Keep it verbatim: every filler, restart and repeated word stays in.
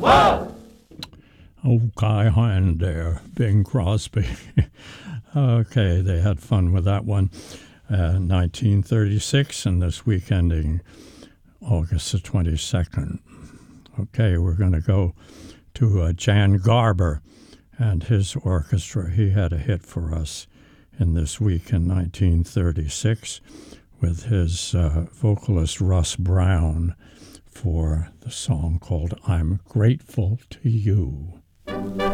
Oh, Guy Hand there, Bing Crosby. Okay, they had fun with that one. Uh, nineteen thirty-six, and this week ending August the twenty-second. Okay, we're going to go to uh, Jan Garber and his orchestra. He had a hit for us in this week in nineteen thirty-six with his uh, vocalist Russ Brown for the song called I'm Grateful to You.